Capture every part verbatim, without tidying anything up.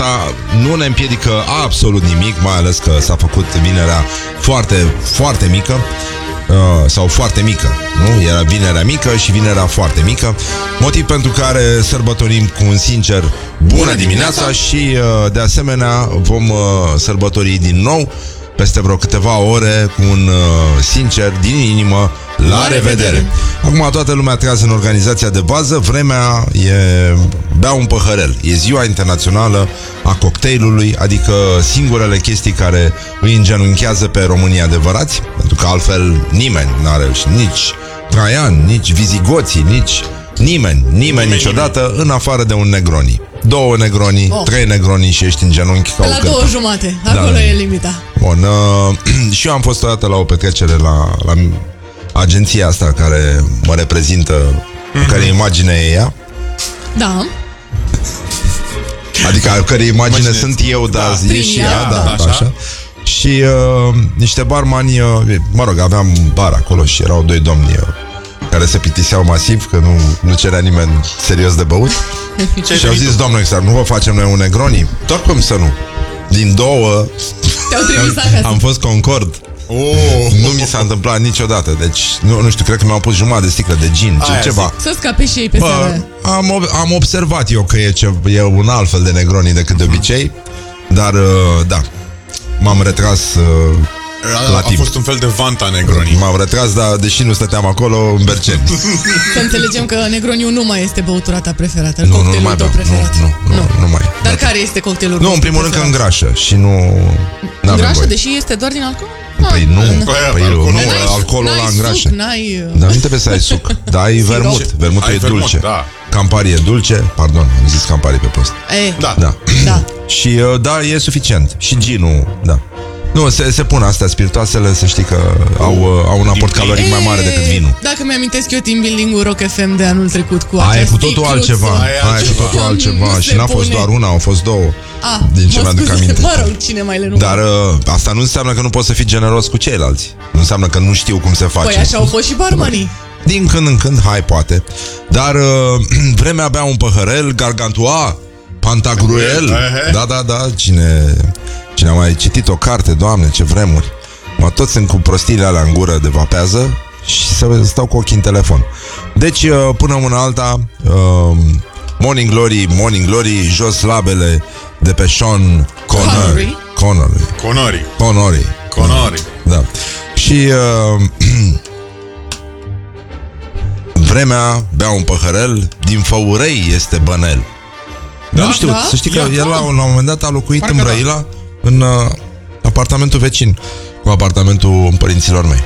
asta nu ne împiedică absolut nimic, mai ales că s-a făcut vinerea foarte, foarte mică. Uh, sau foarte mică, nu? Era vinerea mică și vinerea foarte mică. Motiv pentru care sărbătorim cu un sincer bună dimineața și uh, de asemenea vom uh, sărbători din nou peste vreo câteva ore cu un uh, sincer din inimă la revedere. Acum toată lumea trează în organizația de bază. Vremea e bea un păhărel. E ziua internațională a cocktailului, adică singurele chestii care îi îngenunchează pe românii adevărați, pentru că altfel nimeni n-are, nici Traian, nici vizigoții, nici nimeni, nimeni, nimeni niciodată, nimeni. În afară de un Negroni. Două Negroni, oh. trei Negroni și ești în genunchi ca la o două jumate, acolo da. E limita. Bun, uh, și eu am fost odată la o petrecere la, la agenția asta care mă reprezintă, mm-hmm. care imagine e ea. Da. Adică care imagine Imagine. sunt eu, dar da, e și ea, ea da, da, așa. așa. Și uh, niște barmani, uh, mă rog, aveam bar acolo și erau doi domni uh, care se plictiseau masiv, că nu, nu cerea nimeni serios de băut. Și au zis, doamnă exar, nu vă facem noi un Negroni? Doar cum să nu? Din două te-au trimis acasă. Am fost concord. Oh. Nu mi s-a întâmplat niciodată. Deci, nu, nu știu, cred că mi-au pus jumătate de sticlă de gin, ce, ceva. Să scape și ei pe seară. am, am observat eu că e, ce, e un alt fel de Negroni decât de obicei. Dar, da, m-am retras uh, la a, timp. A fost un fel de Vanta Negroni. M-am retras, dar deși nu stăteam acolo, în Berceni. Să înțelegem că Negroniu nu mai este băutura ta preferată. Nu, nu, mai preferat. Nu, nu, nu, nu mai. Dar care este cocktailul? Nu, în primul rând că îngrașă și nu... Îngrașă, deși este doar din alcool? Păi nu, păi nu, nu, alcoolul ăla îngrașă. Dar nu trebuie să ai suc. Da, ai vermut. Vermutul e dulce. Campari e dulce. Pardon, am zis Campari pe post. Da. Da. Da. Și da, e suficient. Și ginul, da. Nu, se, se pun astea spiritoasele, să știi că au, au un aport caloric mai mare decât vinul. Dacă mi-amintesc eu team building-ul Rock F M de anul trecut cu aia e cu totul altceva. Aia e cu totul altceva. Și n-a fost doar una, au fost două. Ah, din ce mi-aduc aminte. Mă rog, cine mai le numără. Dar uh, asta nu înseamnă că nu poți să fii generos cu ceilalți. Nu înseamnă că nu știu cum se face. Păi așa au fost și barmanii. Din când în când, hai, poate. Dar uh, vremea bea un păhărel, Gargantua, Pantagruel. Da, da, da, cine... Cine a mai citit o carte, Doamne, ce vremuri. Mă, toți sunt cu prostiile alea în gură de vapează și să stau cu ochii în telefon. Deci, până una alta, uh, Morning Glory, Morning Glory, jos labele de pe Sean Connery. Connery. Connery. Connery. Connery. Da. Și uh, vremea bea un păhărel, din Făurei este Bănel. Da? Nu știu, da? Să știi că el la un moment dat a locuit Parcă în Brăila, da. În uh, apartamentul vecin cu apartamentul părinților mei.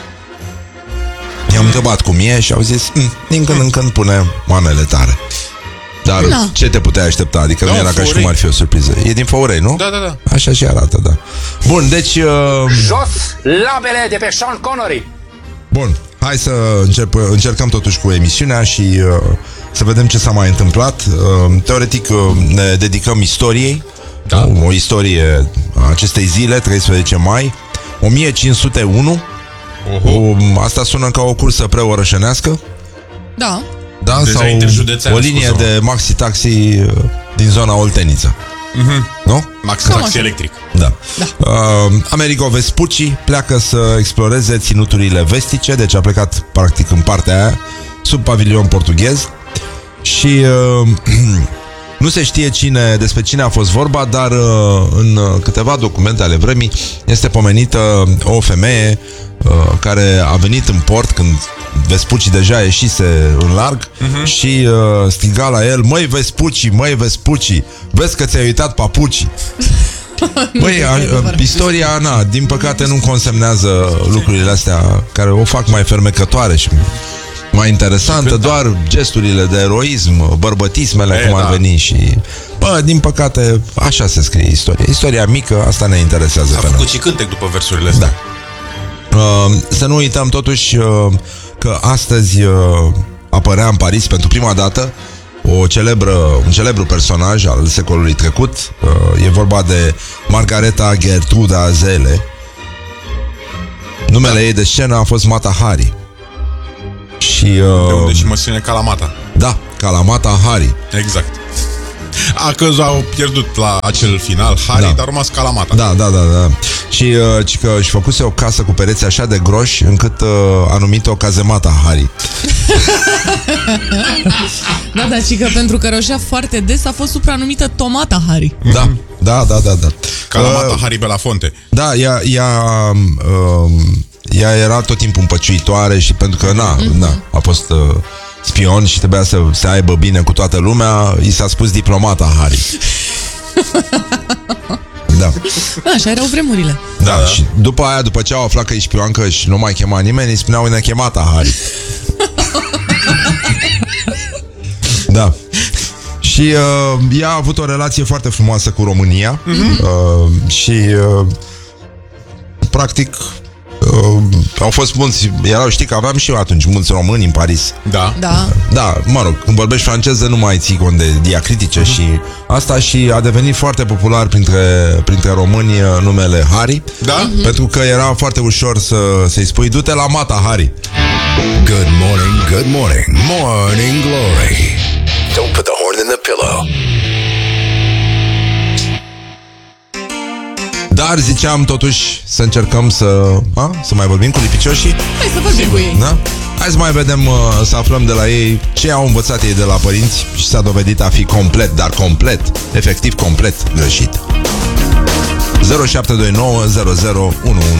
I-am întrebat cum e și au zis din când în când pune manele tare. Dar no. ce te puteai aștepta? Adică da, nu era Făurei. Ca și cum ar fi o surpriză. E din Făurei, nu? Da, da, da. Așa și arată, da. Bun, deci uh... jos labele de pe Sean Connery. Bun, hai să încep, încercăm totuși cu emisiunea și uh, să vedem ce s-a mai întâmplat. uh, Teoretic uh, ne dedicăm istoriei. Da. O istorie a acestei zile, treisprezece mai o mie cinci sute unu. O, asta sună ca o cursă preorășenească. Da. Da, sau o linie scuză, de maxi-taxi din zona Olteniță. Mm-hmm. Nu? Maxi-taxi electric. Da, da. Uh, Amerigo Vespucci pleacă să exploreze ținuturile vestice. Deci a plecat practic în partea aia, sub pavilion portughez. Și uh, nu se știe cine, despre cine a fost vorba, dar uh, în câteva documente ale vremii este pomenită o femeie uh, care a venit în port când Vespucci deja ieșise în larg, uh-huh. și uh, striga la el: măi Vespucci, măi Vespucci, vezi că ți-ai uitat papucii. Băi, istoria, na, din păcate nu consemnează lucrurile astea care o fac mai fermecătoare și mai interesantă, doar gesturile de eroism, bărbătismele, e, cum ar da. veni și... Bă, din păcate, așa se scrie istoria. Istoria mică, asta ne interesează. S-a făcut noi. Și cântec după versurile astea. Da. Uh, să nu uităm totuși uh, că astăzi uh, apărea în Paris pentru prima dată o celebră, un celebru personaj al secolului trecut. Uh, e vorba de Margareta Gertruda Zele. Numele da. ei de scenă a fost Mata Hari. Și, uh, de unde și măsline Kalamata. Da, Kalamata Hari. Exact. A căzut, au pierdut la acel final Harry, Da. dar a rămas Calamata. Da, da, da, da. Și uh, ci că își făcuse o casă cu pereți așa de groși încât uh, a numit-o Cazemata Harry. Da, da, și că pentru că roșea foarte des a fost supranumită Tomata Harry. Da, da, da, da, da. Calamata Uh, Harry Belafonte. Da, ea, ea, uh, ea era tot timpul împăciuitoare și pentru că na, mm-hmm. na, a fost uh, spion și trebuia să se aibă bine cu toată lumea, i s-a spus diplomata Harry. Da. Da, așa erau vremurile. Da, da, și după aia, după ce au aflat că e șpioncă și nu mai chema nimeni, îi spuneau nechemata Harry. Da. Și uh, ea a avut o relație foarte frumoasă cu România. uh-huh. uh, Și uh, practic uh, au fost mulți, erau, știi că aveam și eu atunci mulți români în Paris. Da. Da. Da, mă rog, când vorbești franceză nu mai ții cont de diacritice uh-huh. și asta, și a devenit foarte popular printre, printre români numele Harry. Da? Uh-huh. Pentru că era foarte ușor să, să-i spui du-te la mata, Harry. Good morning, good morning, Morning Glory. Don't put the horn in the pillow. Dar ziceam totuși să încercăm să a, să mai vorbim cu lipicioșii. Hai să vorbim cu ei. Da? Hai să mai vedem, uh, să aflăm de la ei ce au învățat ei de la părinți și s-a dovedit a fi complet, dar complet, efectiv complet greșit. zero șapte doi nouă zero zero unu unu